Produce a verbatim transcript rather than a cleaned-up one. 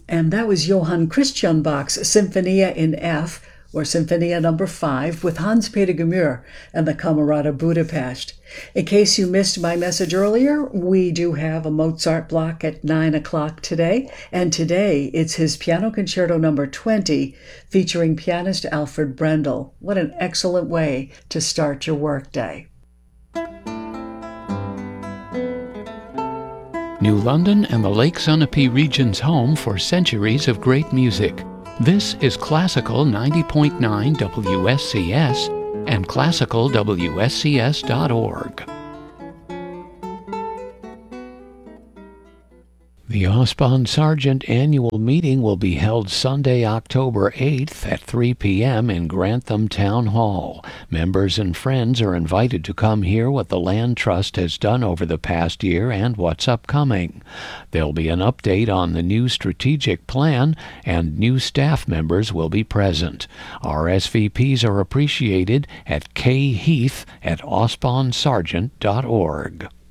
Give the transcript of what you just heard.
And that was Johann Christian Bach's Sinfonia in F, or Sinfonia number five, with Hans-Peter Gemür and the Camerata Budapest. In case you missed my message earlier, we do have a Mozart block at nine o'clock today, and today it's his Piano Concerto number twenty, featuring pianist Alfred Brendel. What an excellent way to start your workday. New London and the Lake Sunapee region's home for centuries of great music. This is Classical ninety point nine W S C S and classical W S C S dot org. The Osbon Sargent annual meeting will be held Sunday, October eighth at three p.m. in Grantham Town Hall. Members and friends are invited to come hear what the Land Trust has done over the past year and what's upcoming. There'll be an update on the new strategic plan, and new staff members will be present. R S V Ps are appreciated at kheath at osbon sargent dot org.